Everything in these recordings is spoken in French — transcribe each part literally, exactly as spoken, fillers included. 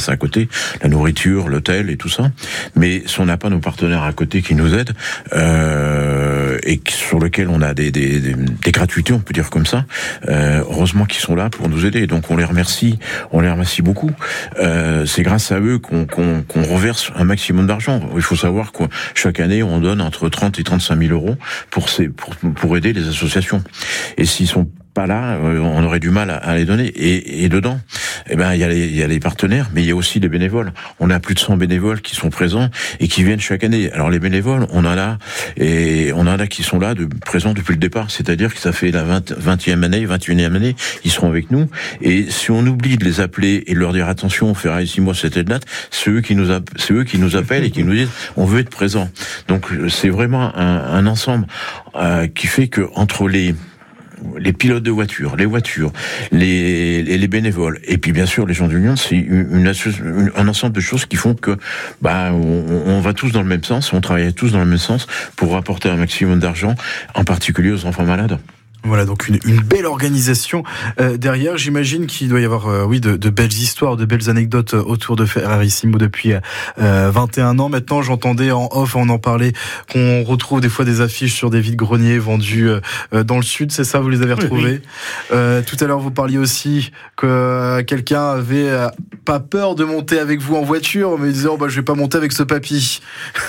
commerces à côté, la nourriture, l'hôtel et tout ça. Mais si on n'a pas nos partenaires à côté qui nous aident, euh, et sur lesquels on a des, des, des, des gratuités, on peut dire comme ça, euh, heureusement qu'ils sont là pour nous aider. Donc on les remercie, on les remercie beaucoup. Euh, c'est grâce à eux qu'on, qu'on, qu'on reverse un maximum d'argent. Il faut savoir que chaque année, on donne entre trente et trente-cinq mille euros pour, ces, pour, pour aider les associations. Et s'ils sont pas là, on aurait du mal à les donner. Et, et dedans, eh ben, il y a les, il y a les partenaires, mais il y a aussi les bénévoles. On a plus de cent bénévoles qui sont présents et qui viennent chaque année. Alors les bénévoles, on en a, et on en a qui sont là, de, présents depuis le départ. C'est-à-dire que ça fait la vingtième année, vingt et unième année, ils seront avec nous. Et si on oublie de les appeler et de leur dire attention, Ferrarissimo, c'était de date, c'est eux qui nous, app- c'est eux qui nous appellent et qui nous disent on veut être présent. Donc c'est vraiment un, un ensemble euh, qui fait que entre les les pilotes de voitures, les voitures, les, les, les bénévoles, et puis bien sûr les gens du Lyon, c'est une, une, une, un ensemble de choses qui font que bah on, on va tous dans le même sens, on travaille tous dans le même sens pour apporter un maximum d'argent, en particulier aux enfants malades. Voilà, donc une, une belle organisation euh, derrière. J'imagine qu'il doit y avoir euh, oui, de, de belles histoires, de belles anecdotes autour de Ferrarissimo depuis euh, vingt et un ans. Maintenant, j'entendais en off, on en parlait, qu'on retrouve des fois des affiches sur des vides-greniers vendues euh, dans le sud, c'est ça, vous les avez retrouvées? Oui, oui. Euh, tout à l'heure, vous parliez aussi que euh, quelqu'un avait euh, pas peur de monter avec vous en voiture, mais il disait oh, bah, je vais pas monter avec ce papy.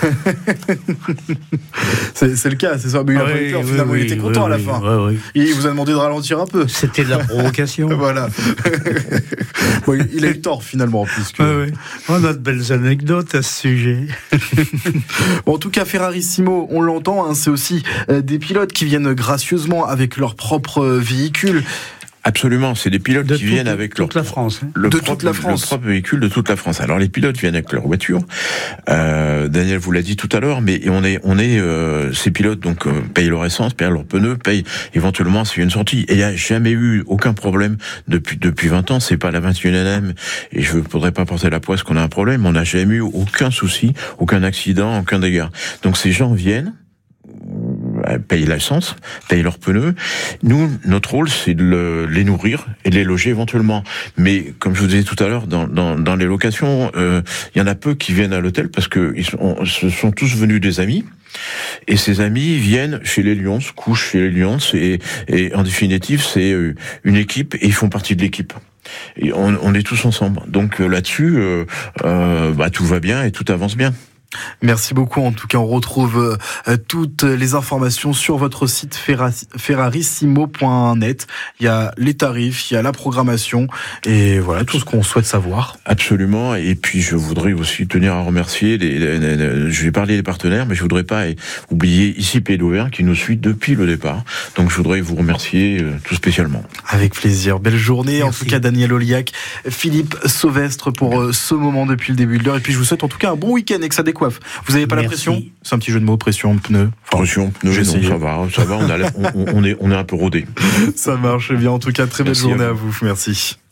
c'est, c'est le cas, c'est ça. Mais il a oui, pas eu peur, oui, finalement, oui, il était content oui, à la oui, fin. oui, oui. Il vous a demandé de ralentir un peu. C'était de la provocation. Voilà. Bon, il a eu tort finalement, puisque. Oui, oui. On a de belles anecdotes à ce sujet. Bon, en tout cas, Ferrarissimo, on l'entend, hein, c'est aussi euh, des pilotes qui viennent gracieusement avec leur propre véhicule. Absolument, c'est des pilotes de qui toute, viennent avec toute leur la France, hein. le de propre, toute la France. le propre véhicule de toute la France. Alors les pilotes viennent avec leur voiture. Euh, Daniel vous l'a dit tout à l'heure, mais on est, on est, euh, ces pilotes donc euh, payent leur essence, payent leurs pneus, payent éventuellement s'il y a une sortie. Et il n'y a jamais eu aucun problème depuis depuis vingt ans. C'est pas la vingt et unième et je ne voudrais pas porter la poisse qu'on a un problème. On n'a jamais eu aucun souci, aucun accident, aucun dégât. Donc ces gens viennent, payent l'essence, payent leurs pneus. Nous, notre rôle, c'est de le, les nourrir et de les loger éventuellement. Mais comme je vous disais tout à l'heure, dans, dans, dans les locations, euh, il y en a peu qui viennent à l'hôtel parce que ils sont, ce sont tous venus des amis. Et ces amis viennent chez les Lions, couchent chez les Lions, et, et en définitive, c'est une équipe et ils font partie de l'équipe. Et on, on est tous ensemble. Donc là-dessus, euh, euh, bah, tout va bien et tout avance bien. Merci beaucoup. En tout cas, on retrouve euh, toutes les informations sur votre site ferrarissimo point net. Il y a les tarifs, il y a la programmation et voilà tout ce qu'on souhaite savoir. Absolument. Et puis, je voudrais aussi tenir à remercier les, les, les, les je vais parler des partenaires, mais je voudrais pas oublier ici Pays d'Auvergne qui nous suit depuis le départ. Donc, je voudrais vous remercier euh, tout spécialement. Avec plaisir. Belle journée. Merci. En tout cas, Daniel Oliac, Philippe Sauvestre pour euh, ce moment depuis le début de l'heure. Et puis, je vous souhaite en tout cas un bon week-end et que ça décoiffe. Vous n'avez pas Merci. la pression? C'est un petit jeu de mots, pression, pneu. Enfin, pression, pneu, non, ça va, ça va, on, a, on, on, est, on est un peu rodé. Ça marche bien. En tout cas, très belle Merci journée à vous. à vous. Merci.